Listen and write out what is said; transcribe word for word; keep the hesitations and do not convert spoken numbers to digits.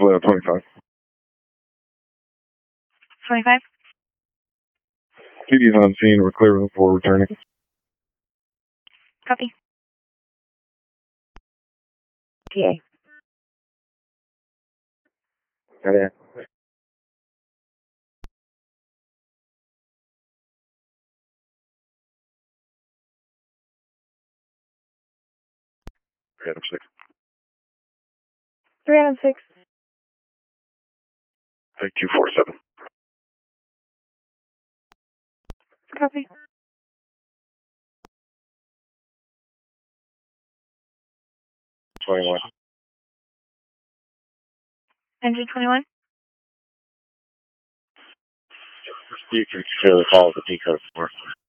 uh, twenty-five. twenty-five? P D's on scene. We're clear for returning. Copy. P A. Got it. Adam six. three Adam six. Take two four seven. Copy. twenty-one. Engine twenty-one? You can clearly follow the P code for